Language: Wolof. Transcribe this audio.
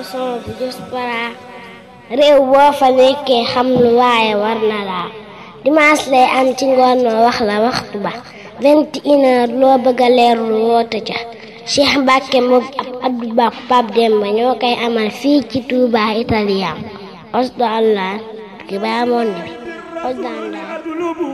son bu diaspora réew boo fa nekkee xam lu waaye war na laa dimanche lay am ci ngoon noo wax la waxtu ba 21h loo bëgg a leerlu woote ca Cheikh Mbacke moom ab Abdou Ba Pape Demba ñoo koy amal fii ci Touba Italien Osdo Allah ki ba monde bi Osdo Allah